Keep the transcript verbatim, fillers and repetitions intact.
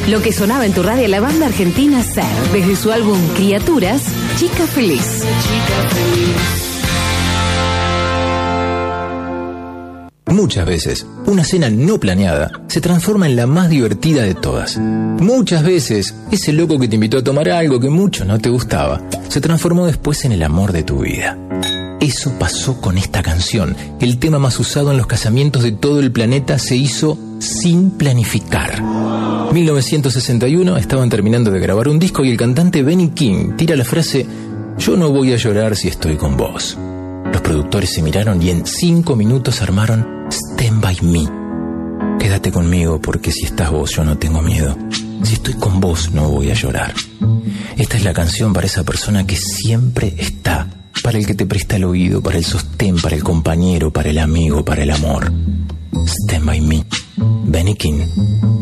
Lo que sonaba en tu radio, la banda argentina Ser, desde su álbum Criaturas, Chica Feliz. Chica Feliz. Muchas veces, una cena no planeada se transforma en la más divertida de todas. Muchas veces, ese loco que te invitó a tomar algo que mucho no te gustaba, se transformó después en el amor de tu vida. Eso pasó con esta canción. El tema más usado en los casamientos de todo el planeta se hizo sin planificar. mil novecientos sesenta y uno, estaban terminando de grabar un disco y el cantante Benny King tira la frase: yo no voy a llorar si estoy con vos. Los productores se miraron y en cinco minutos armaron Stand By Me. Quédate conmigo porque si estás vos yo no tengo miedo. Si estoy con vos no voy a llorar. Esta es la canción para esa persona que siempre está, para el que te presta el oído, para el sostén, para el compañero, para el amigo, para el amor. Stand By Me. Benny King.